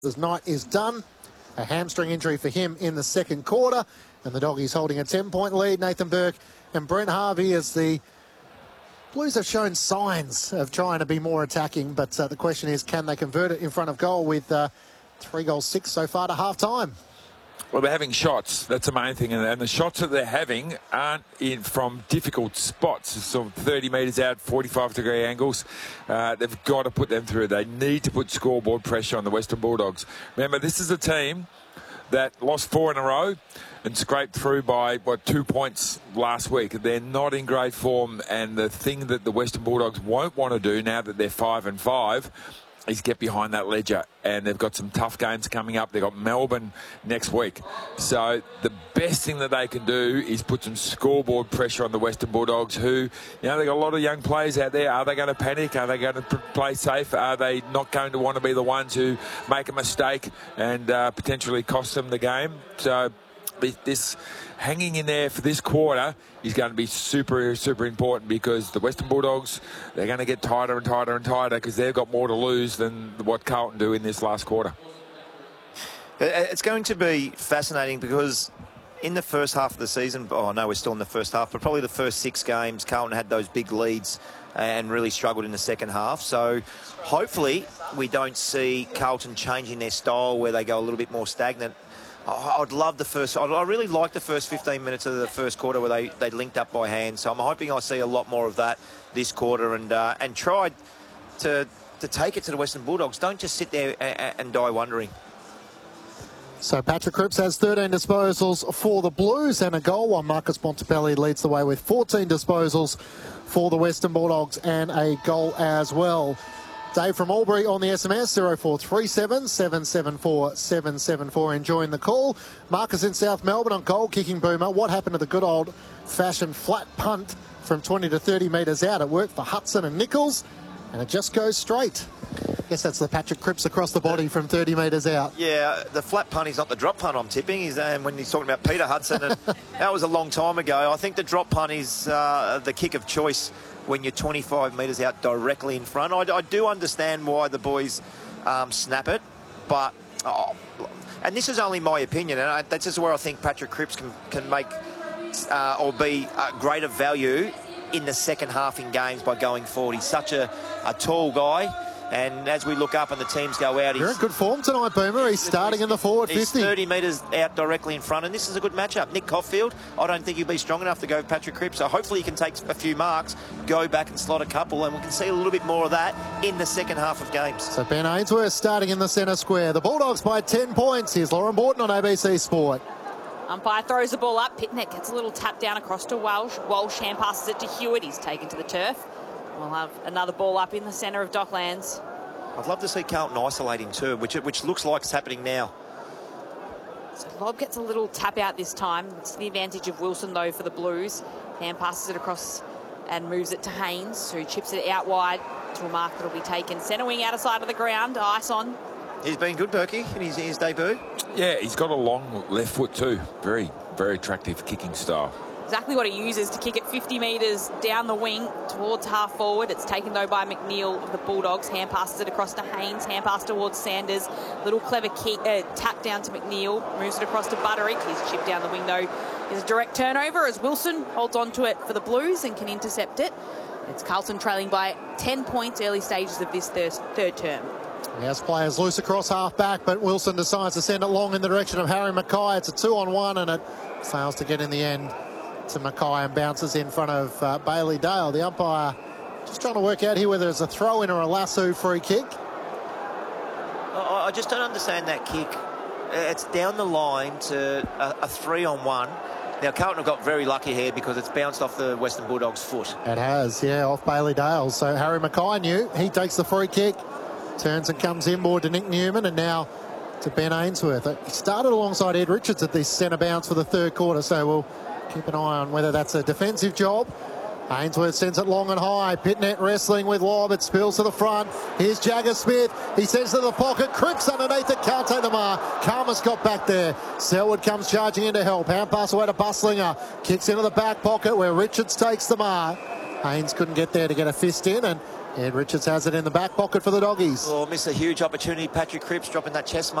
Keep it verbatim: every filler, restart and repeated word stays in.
His night is done. A hamstring injury for him in the second quarter. And the Doggies holding a ten-point lead. Nathan Burke and Brent Harvey as the Blues have shown signs of trying to be more attacking. But uh, the question is, can they convert it in front of goal with uh, three goals, six so far to half-time? Well, they're having shots. That's the main thing. And the shots that they're having aren't in from difficult spots. So thirty metres out, forty-five degree angles. Uh, they've got to put them through. They need to put scoreboard pressure on the Western Bulldogs. Remember, this is a team that lost four in a row and scraped through by, what, two points last week. They're not in great form. And the thing that the Western Bulldogs won't want to do now that they're five and five is get behind that ledger, and they've got some tough games coming up. They've got Melbourne next week. So the best thing that they can do is put some scoreboard pressure on the Western Bulldogs, who, you know, they've got a lot of young players out there. Are they going to panic? Are they going to play safe? Are they not going to want to be the ones who make a mistake and uh, potentially cost them the game? So this hanging in there for this quarter is going to be super, super important, because the Western Bulldogs, they're going to get tighter and tighter and tighter because they've got more to lose than what Carlton do in this last quarter. It's going to be fascinating because in the first half of the season, oh no, we're still in the first half, but probably the first six games, Carlton had those big leads and really struggled in the second half. So hopefully we don't see Carlton changing their style where they go a little bit more stagnant. I'd love the first, I really like the first fifteen minutes of the first quarter where they, they linked up by hand. So I'm hoping I see a lot more of that this quarter and uh, and try to, to take it to the Western Bulldogs. Don't just sit there and, and die wondering. So Patrick Cripps has thirteen disposals for the Blues and a goal, while Marcus Bontempelli leads the way with fourteen disposals for the Western Bulldogs and a goal as well. Dave from Albury on the S M S, zero four three seven, seven seven four, seven seven four, enjoying the call. Marcus in South Melbourne on goal-kicking boomer. What happened to the good old-fashioned flat punt from twenty to thirty metres out? It worked for Hudson and Nichols, and it just goes straight. I guess that's the Patrick Cripps across the body from thirty metres out. Yeah, the flat punt is not the drop punt I'm tipping. He's, um, when he's talking about Peter Hudson, and that was a long time ago. I think the drop punt is uh, the kick of choice when you're twenty-five metres out directly in front. I, I do understand why the boys um, snap it, but, oh, and this is only my opinion, and I, that's just where I think Patrick Cripps can, can make uh, or be a greater value in the second half in games by going forward. He's such a, a tall guy. And as we look up and the teams go out, he's You're in good form tonight, Boomer. He's starting in the forward he's fifty. thirty metres out directly in front, and this is a good matchup. Nick Caulfield, I don't think he'll be strong enough to go with Patrick Cripps, so hopefully he can take a few marks, go back and slot a couple, and we can see a little bit more of that in the second half of games. So Ben Ainsworth starting in the centre square. The Bulldogs by ten points. Here's Lauren Borton on A B C Sport. Umpire throws the ball up. Pitnet gets a little tap down across to Walsh. Walsh hand passes it to Hewitt. He's taken to the turf. We'll have another ball up in the centre of Docklands. I'd love to see Carlton isolating too, which which looks like it's happening now. So Lobb gets a little tap out this time. It's the advantage of Wilson, though, for the Blues. Hand passes it across and moves it to Haynes, who chips it out wide to a mark that will be taken. Centre wing out of side of the ground. Ice on. He's been good, Berkey, in his, his debut. Yeah, he's got a long left foot too. Very, very attractive kicking style. Exactly what he uses to kick it fifty metres down the wing towards half forward. It's taken though by McNeil of the Bulldogs. Hand passes it across to Haynes. Hand pass towards Sanders. Little clever kick, uh, tap down to McNeil. Moves it across to Butterick. He's chipped down the wing though. There's a direct turnover as Wilson holds on to it for the Blues and can intercept it. It's Carlton trailing by ten points early stages of this third, third term. He has players loose across half back, but Wilson decides to send it long in the direction of Harry Mackay. It's a two on one and it fails to get in the end to Mackay and bounces in front of uh, Bailey Dale. The umpire just trying to work out here whether it's a throw-in or a lasso free kick. I, I just don't understand that kick. It's down the line to a, a three on one. Now, Carlton have got very lucky here because it's bounced off the Western Bulldogs' foot. It has, yeah, off Bailey Dale. So Harry Mackay knew. He takes the free kick, turns and comes inboard to Nick Newman, and now to Ben Ainsworth. He started alongside Ed Richards at this centre bounce for the third quarter, so we'll keep an eye on whether that's a defensive job. Ainsworth sends it long and high. Pitnet wrestling with Lobb. It spills to the front. Here's Jagger Smith. He sends to the pocket. Cripps underneath it. Can't take the mark. Karmas got back there. Selwood comes charging in to help. Hand pass away to Buslinger. Kicks into the back pocket where Richards takes the mark. Haynes couldn't get there to get a fist in, and Ed Richards has it in the back pocket for the doggies. Oh, missed a huge opportunity. Patrick Cripps dropping that chest mark.